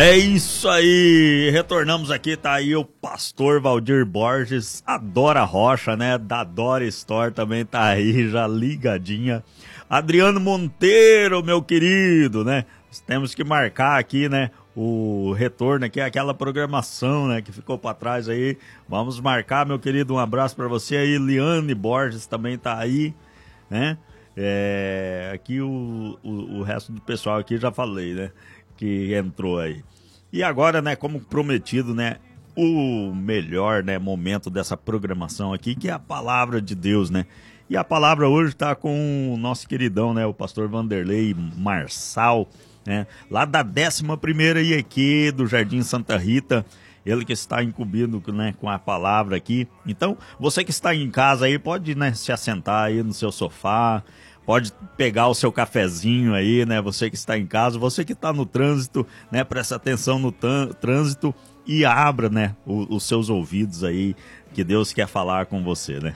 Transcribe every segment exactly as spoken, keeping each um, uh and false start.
É isso aí, retornamos aqui, tá aí o pastor Valdir Borges, a Dora Rocha, né, da Dora Store também tá aí, já ligadinha. Adriano Monteiro, meu querido, né, temos que marcar aqui, né, o retorno aqui, aquela programação, né, que ficou pra trás aí, vamos marcar, meu querido, um abraço pra você aí. Liane Borges também tá aí, né, é, aqui o, o, o resto do pessoal aqui já falei, né, que entrou aí. E agora, né, como prometido, né, o melhor, né, momento dessa programação aqui, que é a palavra de Deus, né? E a palavra hoje está com o nosso queridão, né, o pastor Vanderlei Marçal, né, lá da décima primeira I E Q do Jardim Santa Rita, ele que está incumbido, né, com a palavra aqui. Então, você que está em casa aí, pode, né, se assentar aí no seu sofá, pode pegar o seu cafezinho aí, né? Você que está em casa, você que está no trânsito, né? Presta atenção no trânsito e abra, né? O, os seus ouvidos aí, que Deus quer falar com você, né?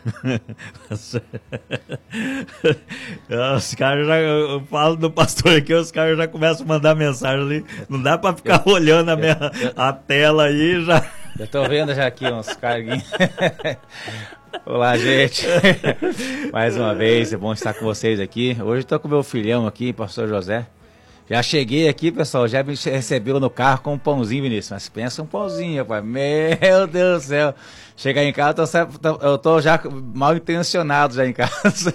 Os caras já, eu falo do pastor aqui, os caras já começam a mandar mensagem ali. Não dá para ficar eu, olhando a, minha, eu, a tela aí já. Eu tô vendo já aqui uns carguinhos. Olá, gente. Mais uma vez, é bom estar com vocês aqui. Hoje estou com meu filhão aqui, pastor José. Já cheguei aqui, pessoal, já me recebeu no carro com um pãozinho, Vinícius. Mas pensa um pãozinho, rapaz. Meu Deus do céu. Chegar em casa, eu tô, eu tô já mal intencionado já em casa.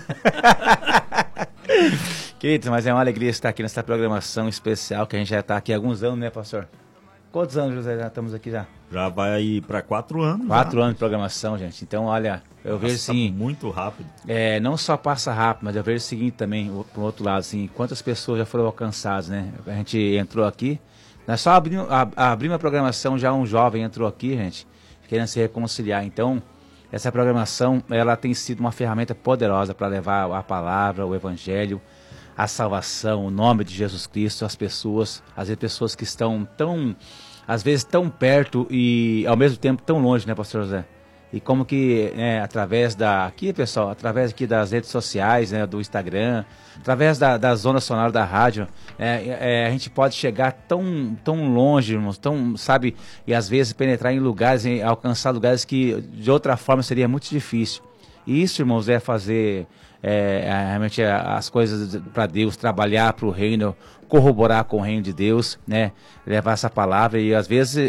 Queridos, mas é uma alegria estar aqui nessa programação especial, que a gente já está aqui há alguns anos, né, pastor? Quantos anos, José, já estamos aqui já? Já vai para quatro anos. Quatro já. anos de programação, gente. Então, olha, eu vejo assim... muito rápido. É, não só passa rápido, mas eu vejo o seguinte também, pro outro lado, assim, quantas pessoas já foram alcançadas, né? A gente entrou aqui, nós só abrimos, abrimos a programação, já um jovem entrou aqui, gente, querendo se reconciliar. Então, essa programação, ela tem sido uma ferramenta poderosa para levar a palavra, o evangelho, a salvação, o nome de Jesus Cristo às pessoas, às vezes pessoas que estão tão, às vezes tão perto e ao mesmo tempo tão longe, né, pastor José? E como que, né, através da, aqui pessoal, através aqui das redes sociais, né, do Instagram, através da, da zona sonora da rádio, é, é, a gente pode chegar tão, tão longe, irmãos, tão, sabe, e às vezes penetrar em lugares, em, alcançar lugares que de outra forma seria muito difícil. E isso, irmãos, é fazer é, realmente as coisas para Deus, trabalhar para o reino, corroborar com o reino de Deus, né, levar essa palavra e às vezes